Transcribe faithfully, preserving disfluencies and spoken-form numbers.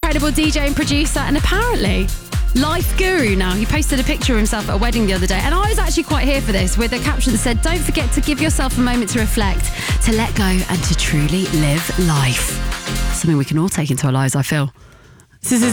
incredible D J and producer, and apparently life guru now. He posted a picture of himself at a wedding the other day, and I was actually quite here for this, with a caption that said, "Don't forget to give yourself a moment to reflect, to let go, and to truly live life." Something we can all take into our lives, I feel. This is